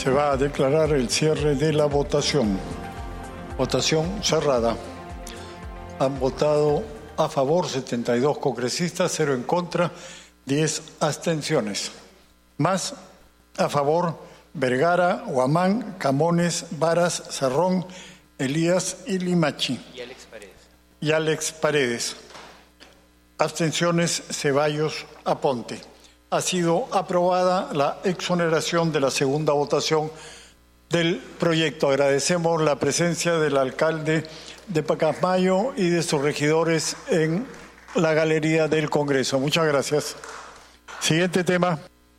Se va a declarar el cierre de la votación. Votación cerrada. Han votado a favor 72 congresistas, 0 en contra, 10 abstenciones. Más a favor Vergara, Huamán, Camones, Varas, Cerrón, Elías y Limachi. Y Alex Paredes. Abstenciones Ceballos Aponte. Ha sido aprobada la exoneración de la segunda votación del proyecto. Agradecemos la presencia del alcalde de Pacasmayo y de sus regidores en la galería del Congreso. Muchas gracias. Siguiente tema.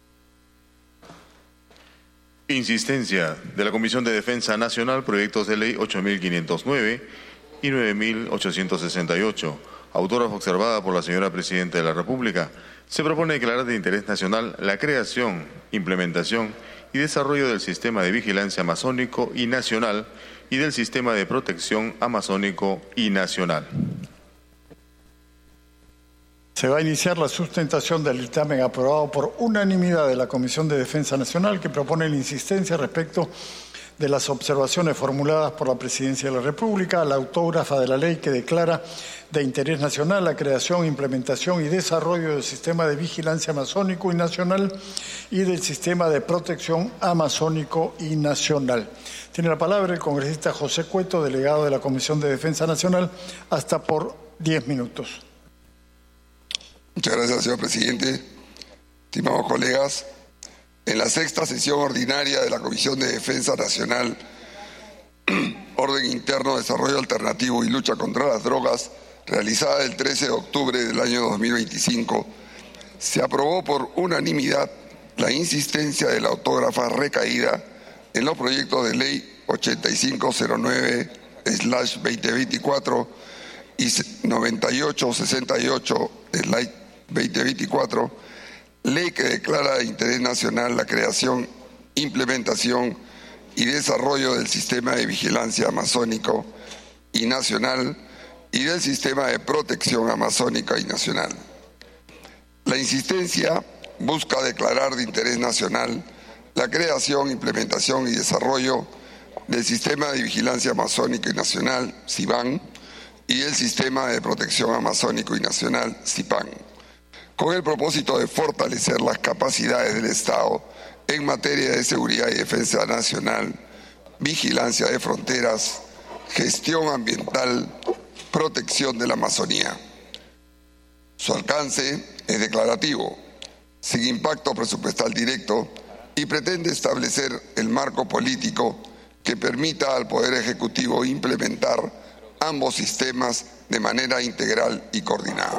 Insistencia de la Comisión de Defensa Nacional, proyectos de ley 8.509 y 9.868. Autora observada por la señora Presidenta de la República. Se propone declarar de interés nacional la creación, implementación y desarrollo del Sistema de Vigilancia Amazónico y Nacional y del Sistema de Protección Amazónico y Nacional. Se va a iniciar la sustentación del dictamen aprobado por unanimidad de la Comisión de Defensa Nacional, que propone la insistencia respecto de las observaciones formuladas por la Presidencia de la República a la autógrafa de la ley que declara de interés nacional la creación, implementación y desarrollo del Sistema de Vigilancia Amazónico y Nacional y del Sistema de Protección Amazónico y Nacional. Tiene la palabra el congresista José Cueto, delegado de la Comisión de Defensa Nacional, hasta por 10 minutos. Muchas gracias, señor presidente. Estimados colegas, en la sexta sesión ordinaria de la Comisión de Defensa Nacional, Orden Interno, Desarrollo Alternativo y Lucha contra las Drogas, realizada el 13 de octubre del año 2025, se aprobó por unanimidad la insistencia de la autógrafa recaída en los proyectos de ley 8509/2024 y 9868/2024, ley que declara de interés nacional la creación, implementación y desarrollo del Sistema de Vigilancia Amazónico y Nacional y del Sistema de Protección Amazónica y Nacional. La insistencia busca declarar de interés nacional la creación, implementación y desarrollo del Sistema de Vigilancia Amazónica y Nacional, SIVAN, y el Sistema de Protección Amazónico y Nacional, SIPAN, con el propósito de fortalecer las capacidades del Estado en materia de seguridad y defensa nacional, vigilancia de fronteras, gestión ambiental, protección de la Amazonía. Su alcance es declarativo, sin impacto presupuestal directo, y pretende establecer el marco político que permita al Poder Ejecutivo implementar ambos sistemas de manera integral y coordinada.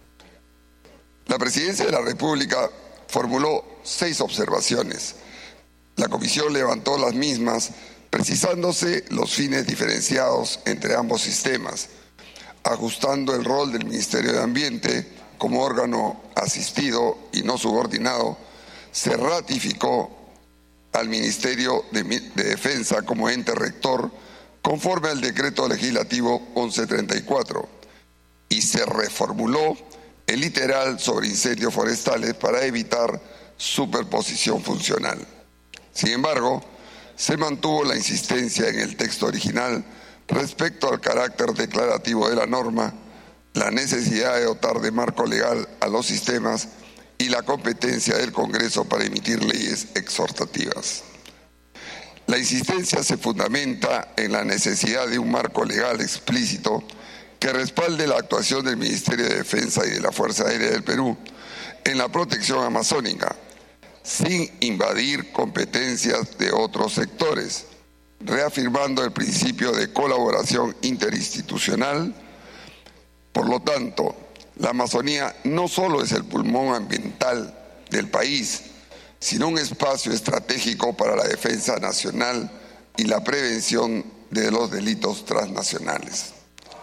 La Presidencia de la República formuló 6 observaciones. La Comisión levantó las mismas, precisándose los fines diferenciados entre ambos sistemas, ajustando el rol del Ministerio de Ambiente como órgano asistido y no subordinado. Se ratificó al Ministerio de Defensa como ente rector conforme al Decreto Legislativo 1134 y se reformuló el literal sobre incendios forestales para evitar superposición funcional. Sin embargo, se mantuvo la insistencia en el texto original respecto al carácter declarativo de la norma, la necesidad de dotar de marco legal a los sistemas y la competencia del Congreso para emitir leyes exhortativas. La insistencia se fundamenta en la necesidad de un marco legal explícito que respalde la actuación del Ministerio de Defensa y de la Fuerza Aérea del Perú en la protección amazónica, sin invadir competencias de otros sectores, reafirmando el principio de colaboración interinstitucional. Por lo tanto, la Amazonía no solo es el pulmón ambiental del país, sino un espacio estratégico para la defensa nacional y la prevención de los delitos transnacionales.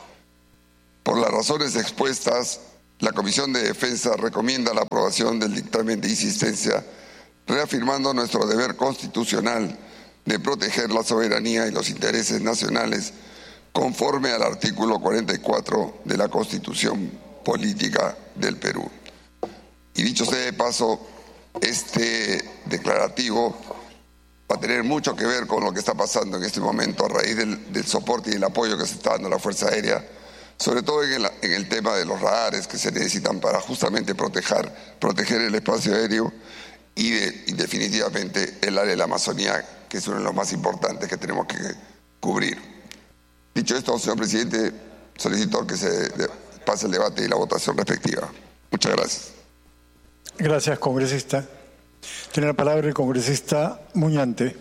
Por las razones expuestas, la Comisión de Defensa recomienda la aprobación del dictamen de insistencia, reafirmando nuestro deber constitucional de proteger la soberanía y los intereses nacionales conforme al artículo 44 de la Constitución Política del Perú. Y dicho sea de paso, este declarativo a tener mucho que ver con lo que está pasando en este momento a raíz del soporte y el apoyo que se está dando a la Fuerza Aérea, sobre todo en el tema de los radares que se necesitan para justamente proteger el espacio aéreo y definitivamente el área de la Amazonía, que es uno de los más importantes que tenemos que cubrir. Dicho esto, señor presidente, solicito que se pase el debate y la votación respectiva. Muchas gracias. Gracias, congresista. Tiene la palabra el congresista Muñante.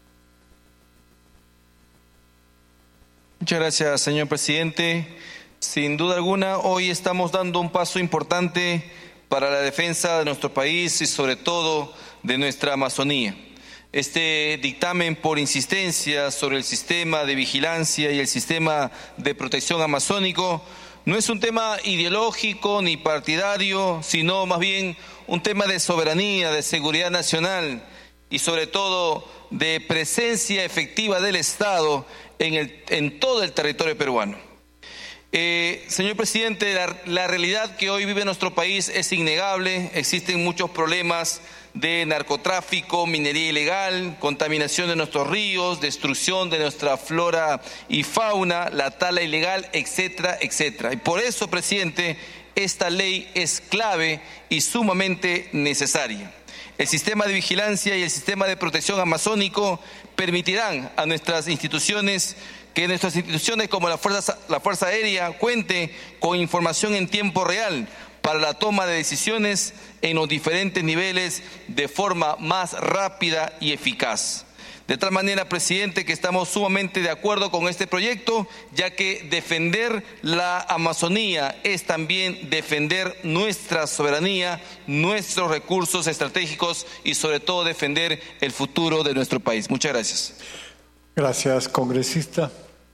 Muchas gracias, señor presidente. Sin duda alguna, hoy estamos dando un paso importante para la defensa de nuestro país y sobre todo de nuestra Amazonía. Este dictamen por insistencia sobre el sistema de vigilancia y el sistema de protección amazónico no es un tema ideológico ni partidario, sino más bien un tema de soberanía, de seguridad nacional y sobre todo de presencia efectiva del Estado en todo el territorio peruano. Señor presidente, la realidad que hoy vive nuestro país es innegable. Existen muchos problemas de narcotráfico, minería ilegal, contaminación de nuestros ríos, destrucción de nuestra flora y fauna, la tala ilegal, etcétera, etcétera. Y por eso, presidente, esta ley es clave y sumamente necesaria. El sistema de vigilancia y el sistema de protección amazónico permitirán a nuestras instituciones como la Fuerza Aérea cuente con información en tiempo real para la toma de decisiones en los diferentes niveles de forma más rápida y eficaz. De tal manera, presidente, que estamos sumamente de acuerdo con este proyecto, ya que defender la Amazonía es también defender nuestra soberanía, nuestros recursos estratégicos y sobre todo defender el futuro de nuestro país. Muchas gracias. Gracias, congresista.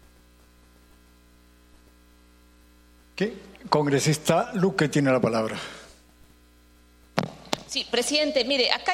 Congresista Luque tiene la palabra. Sí, presidente, mire, acá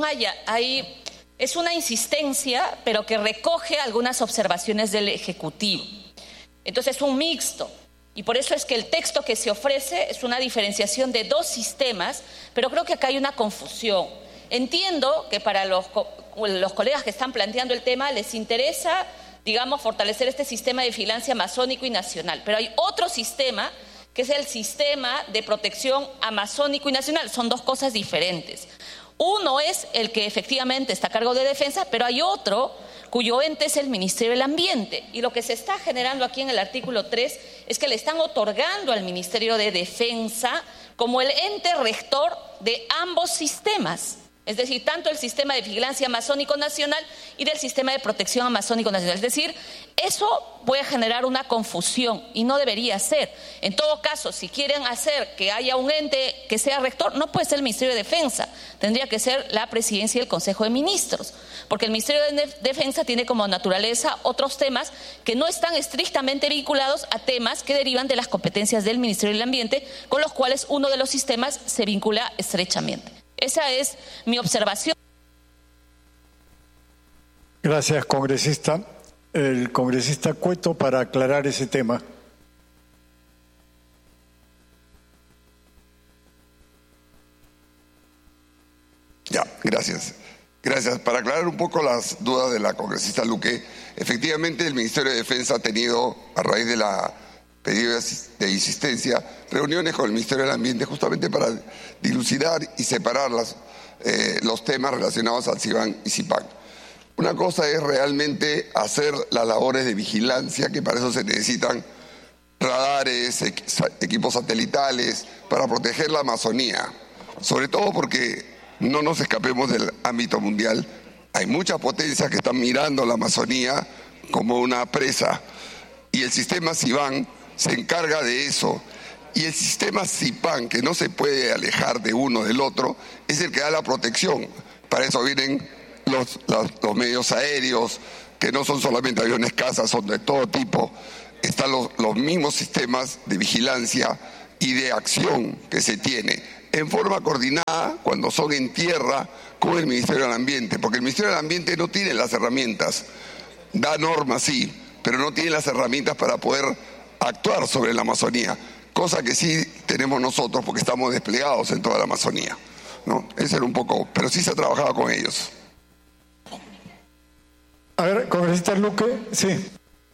es una insistencia, pero que recoge algunas observaciones del Ejecutivo. Entonces es un mixto, y por eso es que el texto que se ofrece es una diferenciación de dos sistemas, pero creo que acá hay una confusión. Entiendo que para los colegas que están planteando el tema les interesa, digamos, fortalecer este sistema de vigilancia amazónico y nacional, pero hay otro sistema que es el sistema de protección amazónico y nacional. Son dos cosas diferentes. Uno es el que efectivamente está a cargo de defensa, pero hay otro cuyo ente es el Ministerio del Ambiente. Y lo que se está generando aquí en el artículo 3 es que le están otorgando al Ministerio de Defensa como el ente rector de ambos sistemas. Es decir, tanto el sistema de vigilancia amazónico nacional y del sistema de protección amazónico nacional. Es decir, eso puede generar una confusión y no debería ser. En todo caso, si quieren hacer que haya un ente que sea rector, no puede ser el Ministerio de Defensa, tendría que ser la Presidencia y el Consejo de Ministros, porque el Ministerio de Defensa tiene como naturaleza otros temas que no están estrictamente vinculados a temas que derivan de las competencias del Ministerio del Ambiente, con los cuales uno de los sistemas se vincula estrechamente. Esa es mi observación. Gracias, congresista. El congresista Cueto para aclarar ese tema. Ya, gracias. Gracias. Para aclarar un poco las dudas de la congresista Luque, efectivamente el Ministerio de Defensa ha tenido, a raíz de la pedido de insistencia, reuniones con el Ministerio del Ambiente justamente para dilucidar y separar los temas relacionados al CIBAN y CIPAN. Una cosa es realmente hacer las labores de vigilancia, que para eso se necesitan radares, equipos satelitales, para proteger la Amazonía, sobre todo porque no nos escapemos del ámbito mundial. Hay muchas potencias que están mirando la Amazonía como una presa, y el sistema CIBAN se encarga de eso, y el sistema CIPAN, que no se puede alejar de uno del otro, es el que da la protección. Para eso vienen los medios aéreos, que no son solamente aviones caza, son de todo tipo. Están los mismos sistemas de vigilancia y de acción que se tiene en forma coordinada cuando son en tierra con el Ministerio del Ambiente, porque el Ministerio del Ambiente no tiene las herramientas, da normas sí, pero no tiene las herramientas para poder actuar sobre la Amazonía, cosa que sí tenemos nosotros porque estamos desplegados en toda la Amazonía, ¿no? Ese era un poco, pero sí se ha trabajado con ellos. A ver, congresista Luque, sí.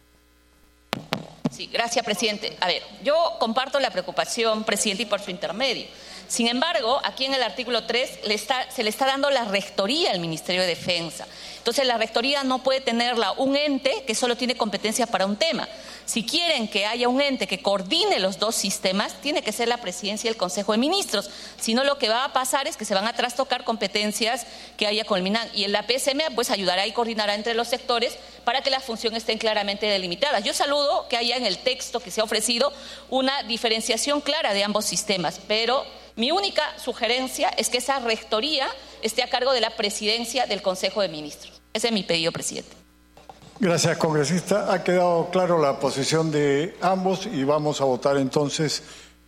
Sí, gracias, presidente. A ver, yo comparto la preocupación, presidente, y por su intermedio. Sin embargo, aquí en el artículo 3 se le está dando la rectoría al Ministerio de Defensa. Entonces, la rectoría no puede tenerla un ente que solo tiene competencia para un tema. Si quieren que haya un ente que coordine los dos sistemas, tiene que ser la presidencia y el Consejo de Ministros. Si no, lo que va a pasar es que se van a trastocar competencias que haya con el MINAN. Y la PSM pues ayudará y coordinará entre los sectores para que las funciones estén claramente delimitadas. Yo saludo que haya en el texto que se ha ofrecido una diferenciación clara de ambos sistemas, pero mi única sugerencia es que esa rectoría esté a cargo de la presidencia del Consejo de Ministros. Ese es mi pedido, presidente. Gracias, congresista. Ha quedado claro la posición de ambos y vamos a votar entonces.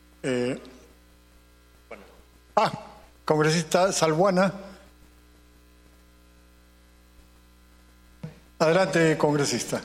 Congresista Salbuana. Adelante, congresista.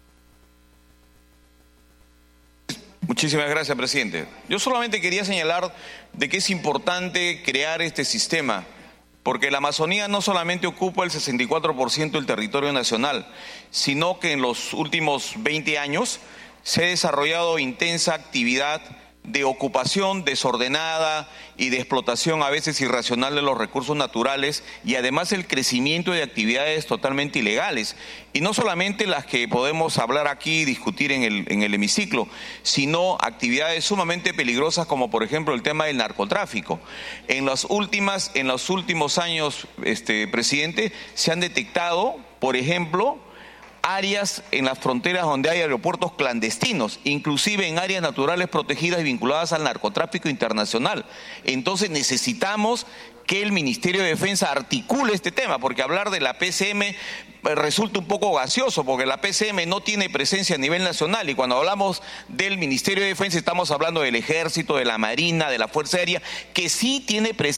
Muchísimas gracias, presidente. Yo solamente quería señalar de que es importante crear este sistema, porque la Amazonía no solamente ocupa el 64% del territorio nacional, sino que en los últimos 20 años se ha desarrollado intensa actividad de ocupación desordenada y de explotación a veces irracional de los recursos naturales, y además el crecimiento de actividades totalmente ilegales, y no solamente las que podemos hablar aquí y discutir en el hemiciclo, sino actividades sumamente peligrosas como por ejemplo el tema del narcotráfico. En los últimos años, presidente, se han detectado, por ejemplo, áreas en las fronteras donde hay aeropuertos clandestinos, inclusive en áreas naturales protegidas y vinculadas al narcotráfico internacional. Entonces necesitamos que el Ministerio de Defensa articule este tema, porque hablar de la PCM resulta un poco gaseoso, porque la PCM no tiene presencia a nivel nacional, y cuando hablamos del Ministerio de Defensa estamos hablando del Ejército, de la Marina, de la Fuerza Aérea, que sí tiene presencia.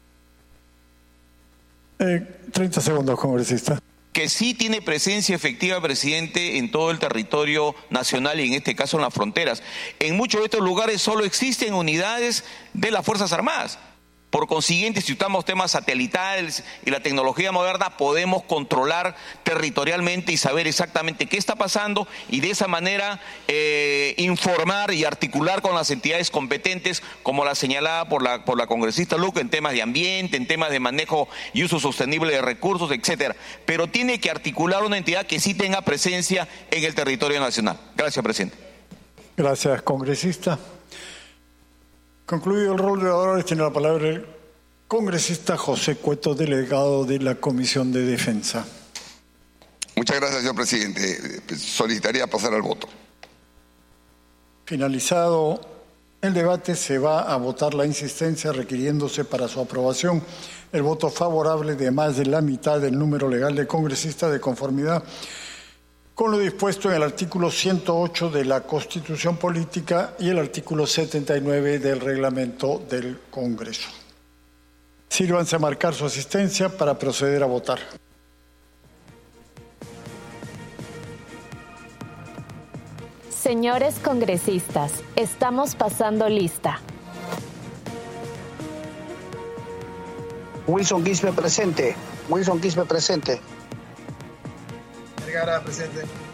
30 segundos, congresista. Que sí tiene presencia efectiva, presidente, en todo el territorio nacional y en este caso en las fronteras. En muchos de estos lugares solo existen unidades de las Fuerzas Armadas. Por consiguiente, si usamos temas satelitales y la tecnología moderna, podemos controlar territorialmente y saber exactamente qué está pasando, y de esa manera informar y articular con las entidades competentes, como la señalada por la congresista Luque, en temas de ambiente, en temas de manejo y uso sostenible de recursos, etcétera. Pero tiene que articular una entidad que sí tenga presencia en el territorio nacional. Gracias, presidente. Gracias, congresista. Concluido el rol de oradores, tiene la palabra el congresista José Cueto, delegado de la Comisión de Defensa. Muchas gracias, señor presidente. Solicitaría pasar al voto. Finalizado el debate, se va a votar la insistencia, requiriéndose para su aprobación el voto favorable de más de la mitad del número legal de congresistas, de conformidad con lo dispuesto en el artículo 108 de la Constitución Política y el artículo 79 del Reglamento del Congreso. Sírvanse a marcar su asistencia para proceder a votar. Señores congresistas, estamos pasando lista. Wilson Quispe presente. Wilson Quispe presente. Vergara presente.